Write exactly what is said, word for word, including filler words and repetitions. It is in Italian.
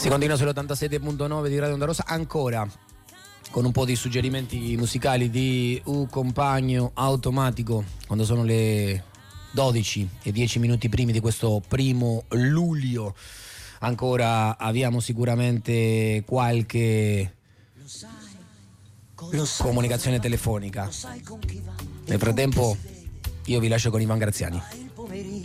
Si continua sull'ottantasette virgola nove di Radio Onda Rossa, ancora con un po' di suggerimenti musicali di U Compagno Automatico, quando sono le dodici e dieci minuti primi di questo primo luglio. Ancora abbiamo sicuramente qualche comunicazione telefonica. Nel frattempo io vi lascio con Ivan Graziani.